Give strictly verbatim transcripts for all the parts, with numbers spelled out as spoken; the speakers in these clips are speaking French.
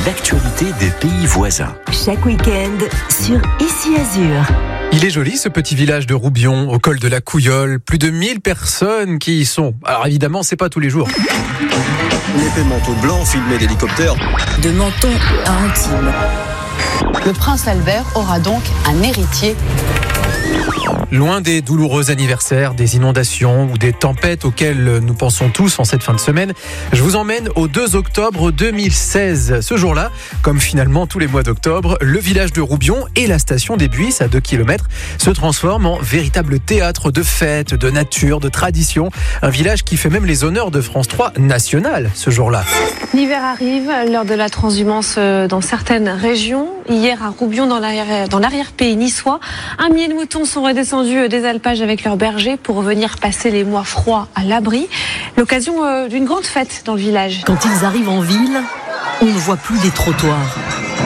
l'actualité des pays voisins. Chaque week-end sur Ici Azur. Il est joli ce petit village de Roubion, au col de la Couillole. Plus de mille personnes qui y sont. Alors évidemment, c'est pas tous les jours. L'épais manteau blanc filmé d'hélicoptère. De Menton à Antibes. Le prince Albert aura donc un héritier. Loin des douloureux anniversaires, des inondations ou des tempêtes auxquelles nous pensons tous en cette fin de semaine, je vous emmène au deux octobre deux mille seize. Ce jour-là, comme finalement tous les mois d'octobre, le village de Roubion et la station des Buisses, à deux kilomètres, se transforment en véritable théâtre de fêtes, de nature, de tradition. Un village qui fait même les honneurs de France trois nationale ce jour-là. L'hiver arrive, l'heure de la transhumance dans certaines régions. Hier à Roubion, dans l'arrière, dans l'arrière-pays niçois, un millier de moutons sont redescendus des alpages avec leurs bergers pour venir passer les mois froids à l'abri. L'occasion d'une grande fête dans le village. Quand ils arrivent en ville, on ne voit plus des trottoirs.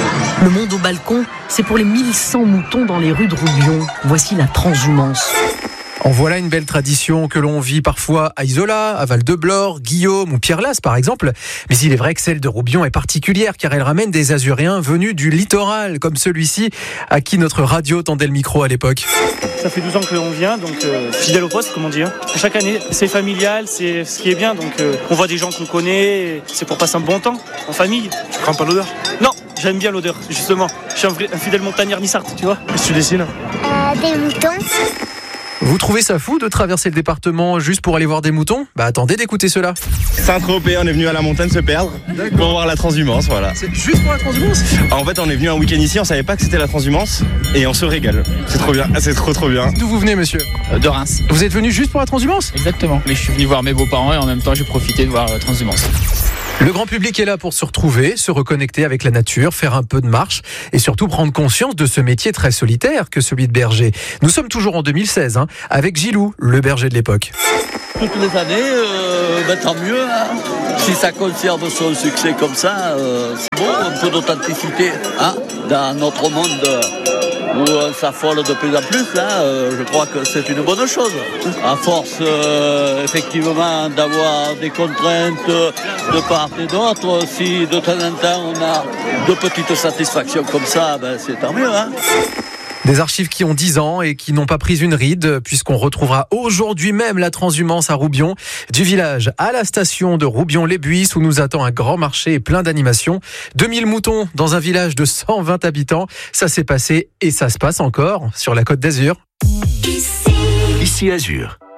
Le monde au balcon, c'est pour les mille cent moutons dans les rues de Roubion. Voici la transhumance. En voilà une belle tradition que l'on vit parfois à Isola, à Val-de-Blore, Guillaume ou Pierre-Lasse par exemple. Mais il est vrai que celle de Roubion est particulière car elle ramène des Azuréens venus du littoral, comme celui-ci à qui notre radio tendait le micro à l'époque. Ça fait douze ans que l'on vient, donc euh, fidèle au poste, comme on dit. Hein. Chaque année, c'est familial, c'est ce qui est bien. Donc euh, on voit des gens qu'on connaît, c'est pour passer un bon temps, en famille. Tu crains pas l'odeur? Non, j'aime bien l'odeur, justement. Je suis un, vrai, un fidèle montagnard nissart, tu vois. Qu'est-ce que tu dessines? euh, Des moutons. Vous trouvez ça fou de traverser le département juste pour aller voir des moutons? Bah attendez d'écouter cela. Saint-Tropez, on est venu à la montagne se perdre. D'accord. Pour voir la transhumance, voilà. C'est juste pour la transhumance? En fait, on est venu un week-end ici, on savait pas que c'était la transhumance et on se régale. C'est trop bien, c'est trop trop bien. D'où vous venez, monsieur? euh, De Reims. Vous êtes venu juste pour la transhumance? Exactement. Mais je suis venu voir mes beaux-parents et en même temps j'ai profité de voir la transhumance. Le grand public est là pour se retrouver, se reconnecter avec la nature, faire un peu de marche et surtout prendre conscience de ce métier très solitaire que celui de berger. Nous sommes toujours en deux mille seize, hein, avec Gilou, le berger de l'époque. Toutes les années, euh, ben, tant mieux. Hein. Si ça conserve son succès comme ça, euh, c'est bon, un peu d'authenticité hein, dans notre monde euh, où on s'affole de plus en plus. Là, euh, je crois que c'est une bonne chose. À force, euh, effectivement, d'avoir des contraintes de part et d'autre, si de temps en temps on a de petites satisfactions comme ça, ben, c'est tant mieux. Hein. Des archives qui ont dix ans et qui n'ont pas pris une ride, puisqu'on retrouvera aujourd'hui même la transhumance à Roubion, du village à la station de Roubion-les-Buisses, où nous attend un grand marché et plein d'animations. deux mille moutons dans un village de cent vingt habitants, ça s'est passé et ça se passe encore sur la Côte d'Azur. Ici Azur.